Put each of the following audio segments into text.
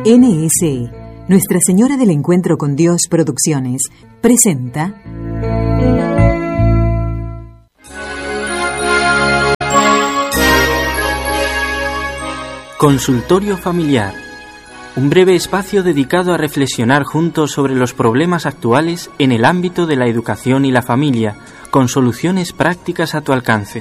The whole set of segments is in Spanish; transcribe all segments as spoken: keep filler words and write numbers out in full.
N S E, Nuestra Señora del Encuentro con Dios Producciones, presenta Consultorio Familiar, un breve espacio dedicado a reflexionar juntos sobre los problemas actuales en el ámbito de la educación y la familia, con soluciones prácticas a tu alcance.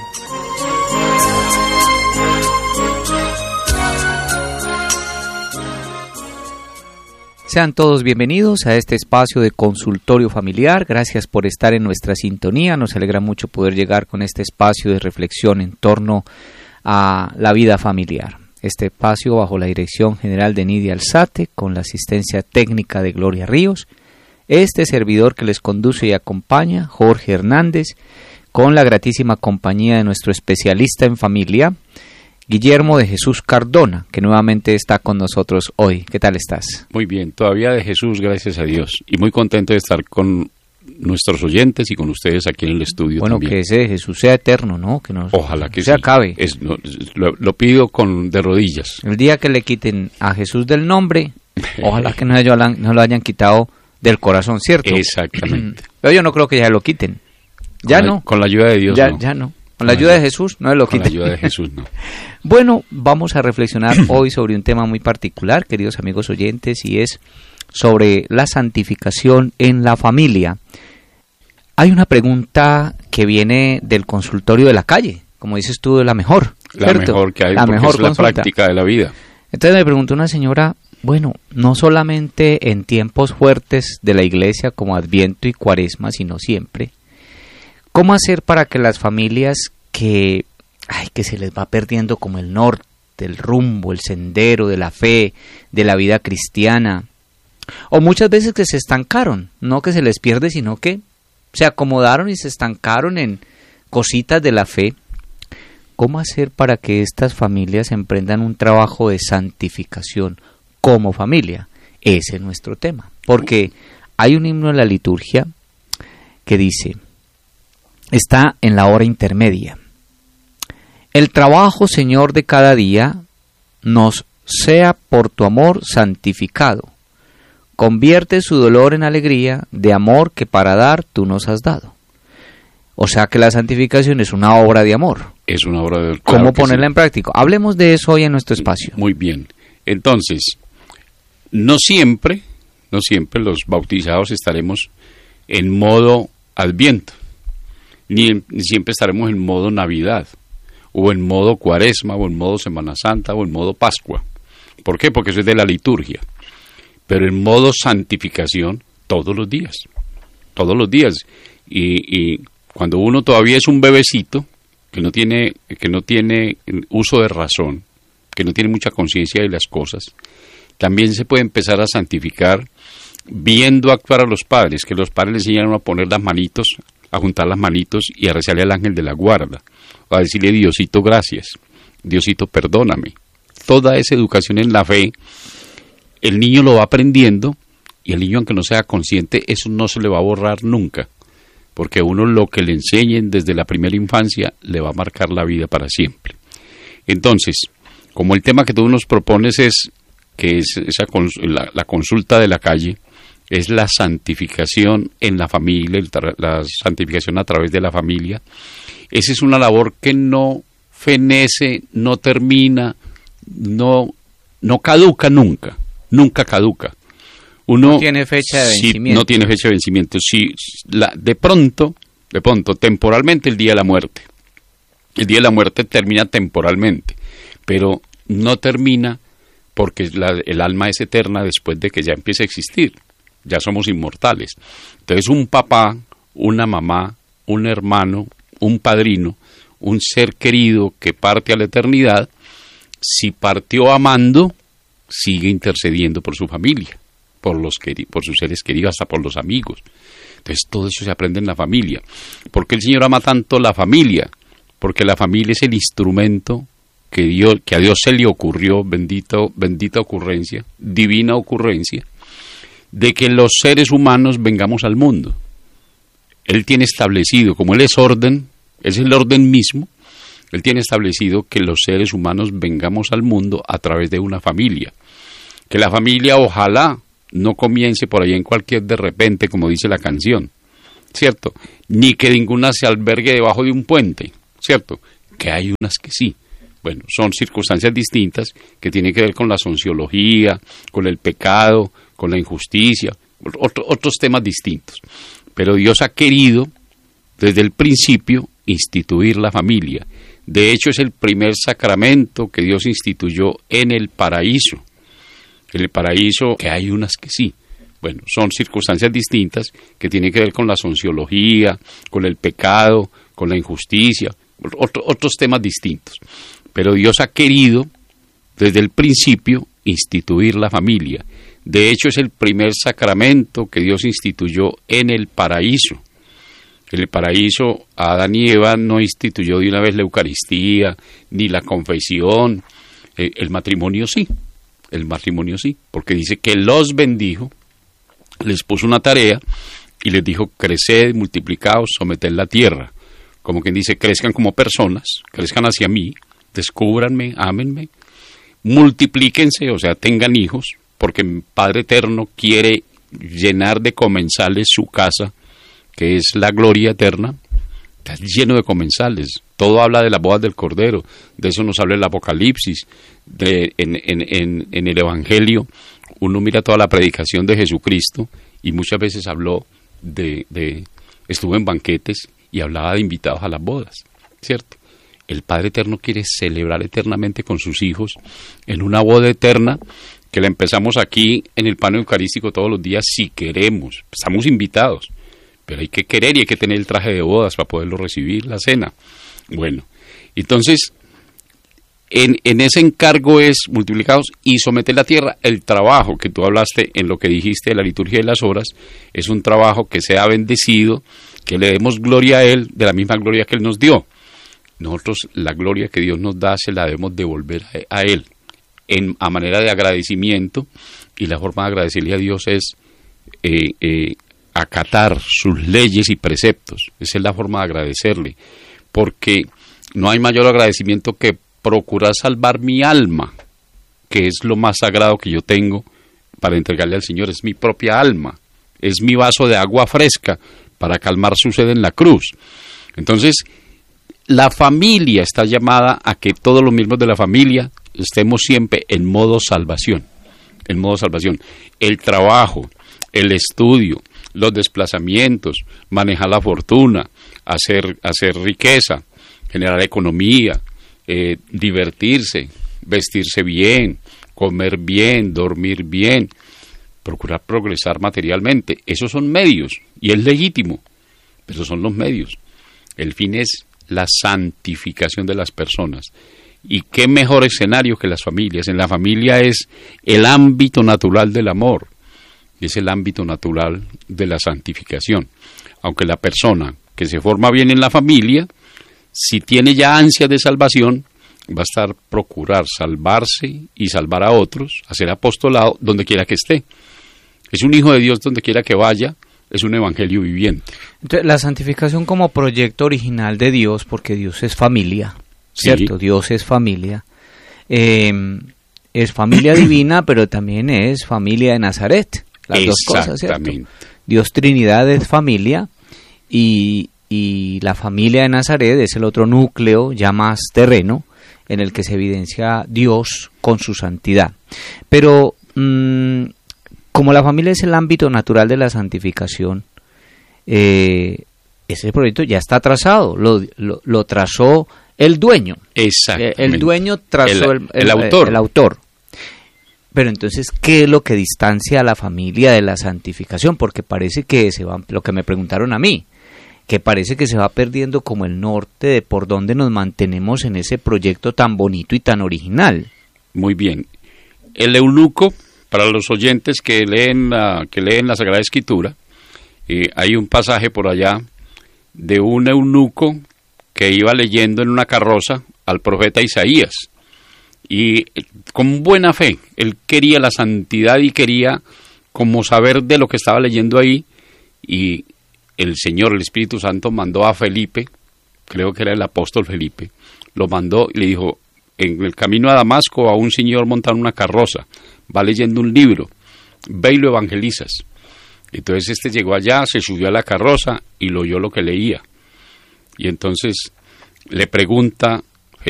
Sean todos bienvenidos a este espacio de Consultorio Familiar. Gracias por estar en nuestra sintonía. Nos alegra mucho poder llegar con este espacio de reflexión en torno a la vida familiar. Este espacio bajo la dirección general de Nidia Alzate, con la asistencia técnica de Gloria Ríos. Este servidor que les conduce y acompaña, Jorge Hernández, con la gratísima compañía de nuestro especialista en familia, Guillermo de Jesús Cardona, que nuevamente está con nosotros hoy. ¿Qué tal estás? Muy bien, todavía de Jesús, gracias a Dios. Y muy contento de estar con nuestros oyentes y con ustedes aquí en el estudio. Bueno, también. Que ese de Jesús sea eterno, ¿no? Que nos, Ojalá que se sí. acabe. Es, no, lo, lo pido con de rodillas. El día que le quiten a Jesús del nombre, ojalá que no, hayan, no lo hayan quitado del corazón, ¿cierto? Exactamente. Pero yo no creo que ya lo quiten. Ya con no. La, con la ayuda de Dios, ya, no. Ya no. Con la ayuda de Jesús no lo quiten. Con la ayuda de Jesús, no. Bueno, vamos a reflexionar hoy sobre un tema muy particular, queridos amigos oyentes, y es sobre la santificación en la familia. Hay una pregunta que viene del consultorio de la calle, como dices tú, la mejor, La ¿cierto? mejor que hay, la porque mejor es la consulta. práctica de la vida. Entonces me preguntó una señora, bueno, no solamente en tiempos fuertes de la iglesia como Adviento y Cuaresma, sino siempre, ¿cómo hacer para que las familias que, ay, que se les va perdiendo como el norte, el rumbo, el sendero de la fe, de la vida cristiana, o muchas veces que se estancaron, no que se les pierde, sino que se acomodaron y se estancaron en cositas de la fe? ¿Cómo hacer para que estas familias emprendan un trabajo de santificación como familia? Ese es nuestro tema, porque hay un himno en la liturgia que dice, está en la hora intermedia. El trabajo, Señor, de cada día nos sea por tu amor santificado. Convierte su dolor en alegría de amor que para dar tú nos has dado. O sea que la santificación es una obra de amor. Es una obra de amor. ¿Cómo Claro ponerla sí. en práctica? Hablemos de eso hoy en nuestro espacio. Muy bien. Entonces, no siempre, no siempre los bautizados estaremos en modo Adviento. Ni, en, ni siempre estaremos en modo Navidad, o en modo Cuaresma, o en modo Semana Santa, o en modo Pascua. ¿Por qué? Porque eso es de la liturgia. Pero en modo santificación, todos los días. Todos los días. Y, y cuando uno todavía es un bebecito, que no tiene, que no tiene uso de razón, que no tiene mucha conciencia de las cosas, también se puede empezar a santificar viendo actuar a los padres, que los padres le enseñaron a poner las manitos, a juntar las manitos y a rezarle al ángel de la guarda, a decirle Diosito gracias, Diosito perdóname. Toda esa educación en la fe, el niño lo va aprendiendo y el niño, aunque no sea consciente, eso no se le va a borrar nunca, porque uno lo que le enseñen desde la primera infancia le va a marcar la vida para siempre. Entonces, como el tema que tú nos propones es que es esa la, la consulta de la calle, es la santificación en la familia, la santificación a través de la familia. Esa es una labor que no fenece, no termina, no, no caduca nunca, nunca caduca. Uno, no tiene fecha de vencimiento. Si, no tiene fecha de vencimiento. Si la, de pronto, de pronto, temporalmente el día de la muerte. El día de la muerte termina temporalmente, pero no termina porque la, el alma es eterna después de que ya empiece a existir. Ya somos inmortales. Entonces un papá, una mamá, un hermano, un padrino, un ser querido que parte a la eternidad, si partió amando, sigue intercediendo por su familia, por los queri- por sus seres queridos, hasta por los amigos. Entonces todo eso se aprende en la familia. ¿Por qué el Señor ama tanto la familia? Porque la familia es el instrumento que, Dios, que a Dios se le ocurrió, bendito, bendita ocurrencia, divina ocurrencia, de que los seres humanos vengamos al mundo. Él tiene establecido, como Él es orden, es el orden mismo, Él tiene establecido que los seres humanos vengamos al mundo a través de una familia, que que la familia ojalá no comience por ahí en cualquier de repente, como dice la canción, ¿cierto? Ni que ninguna se albergue debajo de un puente, ¿cierto? Que hay unas que sí. Bueno, son circunstancias distintas que tienen que ver con la sociología, con el pecado, con la injusticia, otro, otros temas distintos. Pero Dios ha querido, desde el principio, instituir la familia. De hecho, es el primer sacramento que Dios instituyó en el paraíso. En el paraíso, que hay unas que sí. Bueno, son circunstancias distintas que tienen que ver con la sociología, con el pecado, con la injusticia, otro, otros temas distintos. Pero Dios ha querido, desde el principio, instituir la familia. De hecho, es el primer sacramento que Dios instituyó en el paraíso. En el paraíso, Adán y Eva no instituyó de una vez la Eucaristía, ni la confesión. Eh, el matrimonio sí, el matrimonio sí, porque dice que los bendijo, les puso una tarea y les dijo, creced, multiplicaos, someted la tierra. Como quien dice, crezcan como personas, crezcan hacia mí, descúbranme, ámenme, multiplíquense, o sea, tengan hijos, porque el Padre Eterno quiere llenar de comensales su casa, que es la gloria eterna. Está lleno de comensales. Todo habla de las bodas del Cordero, de eso nos habla el Apocalipsis, de, en, en, en, en el Evangelio. Uno mira toda la predicación de Jesucristo y muchas veces habló de, de estuvo en banquetes y hablaba de invitados a las bodas, ¿cierto? El Padre Eterno quiere celebrar eternamente con sus hijos en una boda eterna que la empezamos aquí en el pan eucarístico todos los días si queremos. Estamos invitados, pero hay que querer y hay que tener el traje de bodas para poderlo recibir, la cena. Bueno, entonces, en, en ese encargo es multiplicados y someter la tierra. El trabajo que tú hablaste en lo que dijiste de la liturgia de las horas es un trabajo que sea bendecido, que le demos gloria a Él de la misma gloria que Él nos dio. Nosotros la gloria que Dios nos da se la debemos devolver a, a Él en, a manera de agradecimiento, y la forma de agradecerle a Dios es eh, eh, acatar sus leyes y preceptos. Esa es la forma de agradecerle, porque no hay mayor agradecimiento que procurar salvar mi alma, que es lo más sagrado que yo tengo para entregarle al Señor. Es mi propia alma, es mi vaso de agua fresca para calmar su sed en la cruz. Entonces, la familia está llamada a que todos los miembros de la familia estemos siempre en modo salvación, en modo salvación. El trabajo, el estudio, los desplazamientos, manejar la fortuna, hacer, hacer riqueza, generar economía, eh, divertirse, vestirse bien, comer bien, dormir bien, procurar progresar materialmente. Esos son medios y es legítimo, pero son los medios. El fin es la santificación de las personas. Y qué mejor escenario que las familias. En la familia es el ámbito natural del amor, es el ámbito natural de la santificación. Aunque la persona que se forma bien en la familia, si tiene ya ansia de salvación, va a estar procurar salvarse y salvar a otros, hacer apostolado donde quiera que esté. Es un hijo de Dios donde quiera que vaya, es un evangelio viviente. Entonces, la santificación como proyecto original de Dios, porque Dios es familia, ¿cierto? Sí. Dios es familia. Eh, es familia divina, pero también es familia de Nazaret. Las dos cosas, ¿cierto? Dios Trinidad es familia y, y la familia de Nazaret es el otro núcleo ya más terreno en el que se evidencia Dios con su santidad. Pero mmm, como la familia es el ámbito natural de la santificación, eh, ese proyecto ya está trazado, lo, lo, lo trazó el dueño. Exactamente. El dueño trazó el, el, el, el autor. El, el autor. Pero entonces, ¿qué es lo que distancia a la familia de la santificación? Porque parece que se va, lo que me preguntaron a mí, que parece que se va perdiendo como el norte de por dónde nos mantenemos en ese proyecto tan bonito y tan original. Muy bien. El eunuco, para los oyentes que leen la, que leen la Sagrada Escritura, eh, hay un pasaje por allá de un eunuco que iba leyendo en una carroza al profeta Isaías. Y con buena fe, él quería la santidad y quería como saber de lo que estaba leyendo ahí, y el Señor, el Espíritu Santo, mandó a Felipe, creo que era el apóstol Felipe, lo mandó y le dijo, en el camino a Damasco a un señor montado en una carroza, va leyendo un libro, ve y lo evangelizas. Entonces este llegó allá, se subió a la carroza y lo oyó lo que leía. Y entonces le pregunta